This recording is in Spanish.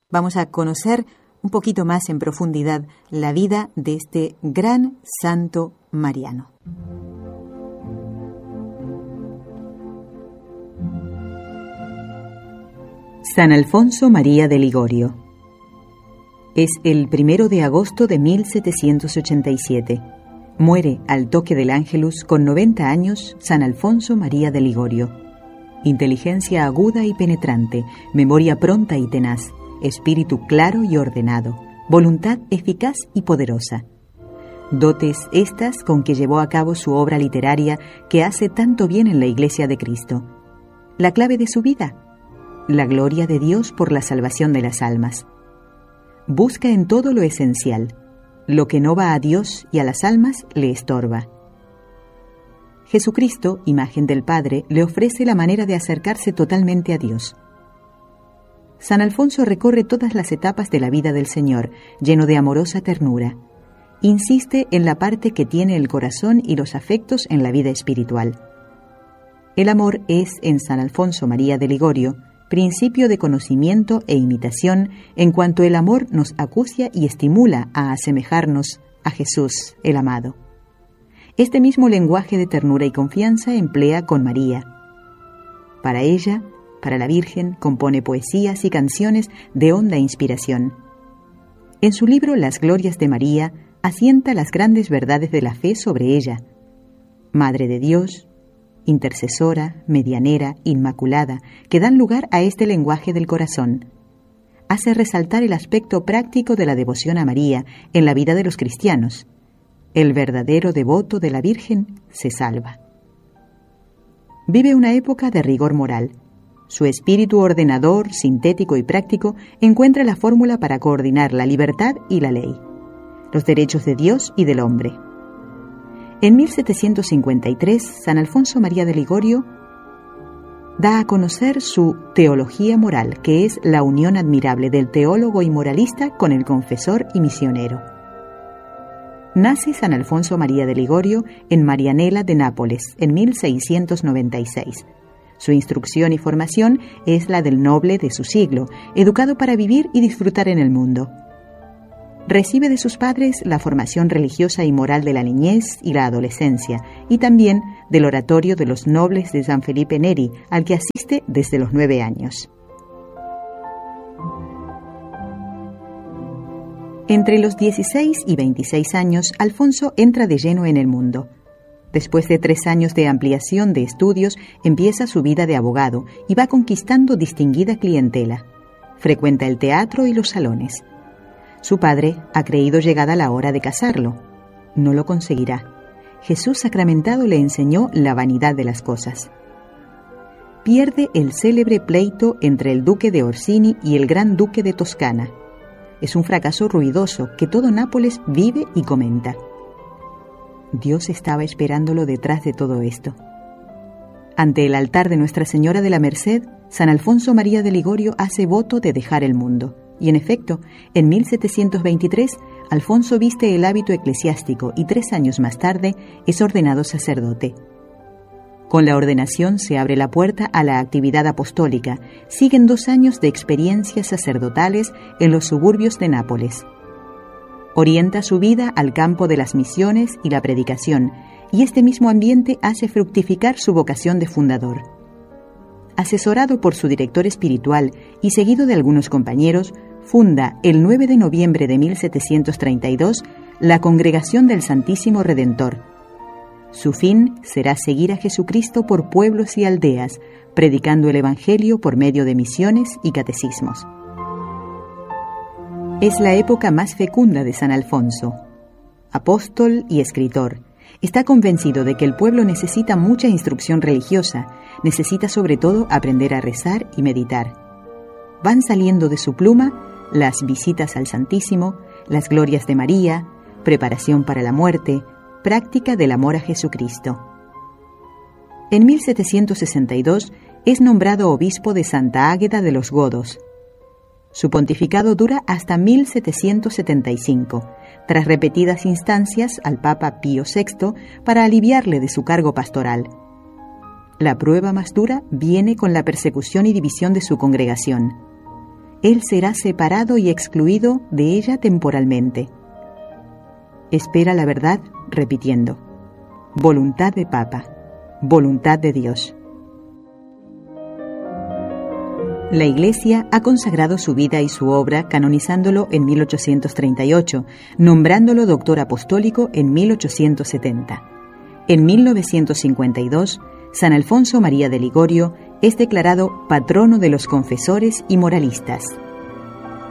Vamos a conocer un poquito más en profundidad la vida de este gran santo mariano. San Alfonso María de Ligorio. Es el 1 de agosto de 1787. Muere al toque del Ángelus con 90 años San Alfonso María de Ligorio. Inteligencia aguda y penetrante, memoria pronta y tenaz, espíritu claro y ordenado, voluntad eficaz y poderosa. Dotes estas con que llevó a cabo su obra literaria que hace tanto bien en la Iglesia de Cristo. La clave de su vida: la gloria de Dios por la salvación de las almas. Busca en todo lo esencial. Lo que no va a Dios y a las almas le estorba. Jesucristo, imagen del Padre, le ofrece la manera de acercarse totalmente a Dios. San Alfonso recorre todas las etapas de la vida del Señor, lleno de amorosa ternura. Insiste en la parte que tiene el corazón y los afectos en la vida espiritual. El amor es, en San Alfonso María de Ligorio, principio de conocimiento e imitación, en cuanto el amor nos acucia y estimula a asemejarnos a Jesús, el amado. Este mismo lenguaje de ternura y confianza emplea con María. Para ella, para la Virgen, compone poesías y canciones de honda inspiración. En su libro Las Glorias de María, asienta las grandes verdades de la fe sobre ella. Madre de Dios, intercesora, medianera, inmaculada, que dan lugar a este lenguaje del corazón. Hace resaltar el aspecto práctico de la devoción a María en la vida de los cristianos. El verdadero devoto de la Virgen se salva. Vive una época de rigor moral. Su espíritu ordenador, sintético y práctico encuentra la fórmula para coordinar la libertad y la ley, los derechos de Dios y del hombre. En 1753, San Alfonso María de Ligorio da a conocer su teología moral, que es la unión admirable del teólogo y moralista con el confesor y misionero. Nace San Alfonso María de Ligorio en Marianela de Nápoles, en 1696. Su instrucción y formación es la del noble de su siglo, educado para vivir y disfrutar en el mundo. Recibe de sus padres la formación religiosa y moral de la niñez y la adolescencia, y también del oratorio de los nobles de San Felipe Neri, al que asiste desde los 9 años. Entre los 16 y 26 años, Alfonso entra de lleno en el mundo. Después de 3 años de ampliación de estudios, empieza su vida de abogado y va conquistando distinguida clientela. Frecuenta el teatro y los salones. Su padre ha creído llegada la hora de casarlo. No lo conseguirá. Jesús sacramentado le enseñó la vanidad de las cosas. Pierde el célebre pleito entre el duque de Orsini y el gran duque de Toscana. Es un fracaso ruidoso que todo Nápoles vive y comenta. Dios estaba esperándolo detrás de todo esto. Ante el altar de Nuestra Señora de la Merced, San Alfonso María de Ligorio hace voto de dejar el mundo. Y en efecto, en 1723, Alfonso viste el hábito eclesiástico y 3 años más tarde es ordenado sacerdote. Con la ordenación se abre la puerta a la actividad apostólica. Siguen 2 años de experiencias sacerdotales en los suburbios de Nápoles. Orienta su vida al campo de las misiones y la predicación, y este mismo ambiente hace fructificar su vocación de fundador. Asesorado por su director espiritual y seguido de algunos compañeros, funda el 9 de noviembre de 1732 la Congregación del Santísimo Redentor. Su fin será seguir a Jesucristo por pueblos y aldeas, predicando el Evangelio por medio de misiones y catecismos. Es la época más fecunda de San Alfonso. Apóstol y escritor, está convencido de que el pueblo necesita mucha instrucción religiosa, necesita sobre todo aprender a rezar y meditar. Van saliendo de su pluma las visitas al Santísimo, las glorias de María, preparación para la muerte, práctica del amor a Jesucristo. En 1762 es nombrado obispo de Santa Águeda de los Godos. Su pontificado dura hasta 1775, tras repetidas instancias al Papa Pío VI para aliviarle de su cargo pastoral. La prueba más dura viene con la persecución y división de su congregación. él será separado y excluido de ella temporalmente. Espera la verdad repitiendo: voluntad de Papa, voluntad de Dios. La Iglesia ha consagrado su vida y su obra canonizándolo en 1838, nombrándolo doctor apostólico en 1870. En 1952, San Alfonso María de Ligorio es declarado patrono de los confesores y moralistas.